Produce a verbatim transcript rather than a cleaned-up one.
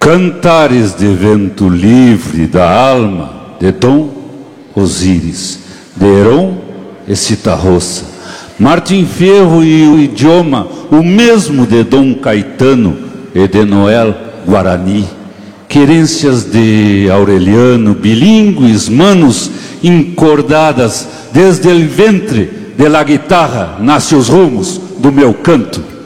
Cantares de vento livre da alma de Dom Osíris, de Heron e Citarroça, Martim Fierro e o idioma o mesmo de Dom Caetano e de Noel Guarani, querências de Aureliano, bilíngues, manos encordadas, desde el ventre de la guitarra nasce os rumos do meu canto.